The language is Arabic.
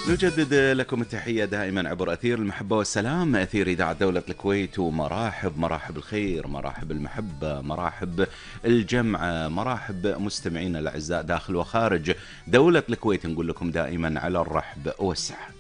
نجدد لكم التحية دائما عبر أثير المحبة والسلام، أثير إذاعة دولة الكويت، ومراحب مرحب الخير، مرحب المحبة، مرحب الجمع، مرحب مستمعينا الأعزاء داخل وخارج دولة الكويت. نقول لكم دائما على الرحب والسعة.